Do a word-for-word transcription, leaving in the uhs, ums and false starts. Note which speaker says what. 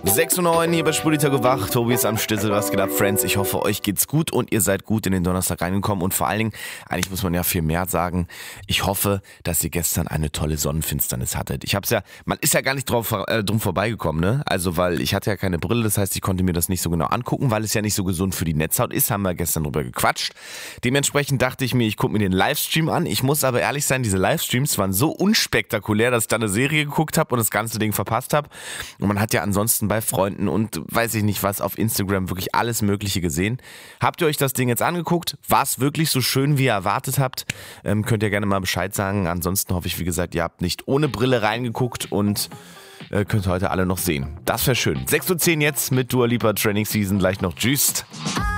Speaker 1: sechs Uhr neun hier bei Spulita wach. Tobi ist am Stissel. Was geht ab, Friends? Ich hoffe, euch geht's gut und ihr seid gut in den Donnerstag reingekommen. Und vor allen Dingen, eigentlich muss man ja viel mehr sagen, ich hoffe, dass ihr gestern eine tolle Sonnenfinsternis hattet. Ich hab's ja, man ist ja gar nicht drauf, äh, drum vorbeigekommen, ne? Also, weil ich hatte ja keine Brille, das heißt, ich konnte mir das nicht so genau angucken, weil es ja nicht so gesund für die Netzhaut ist. Haben wir gestern drüber gequatscht. Dementsprechend dachte ich mir, ich gucke mir den Livestream an. Ich muss aber ehrlich sein, diese Livestreams waren so unspektakulär, dass ich da eine Serie geguckt habe und das ganze Ding verpasst habe. Und man hat ja ansonsten bei Freunden und weiß ich nicht was auf Instagram wirklich alles Mögliche gesehen. Habt ihr euch das Ding jetzt angeguckt? War es wirklich so schön, wie ihr erwartet habt? Ähm, könnt ihr gerne mal Bescheid sagen. Ansonsten hoffe ich, wie gesagt, ihr habt nicht ohne Brille reingeguckt und äh, könnt heute alle noch sehen. Das wäre schön. sechs Uhr zehn jetzt mit Dua Lipa Training Season, gleich noch Juiced.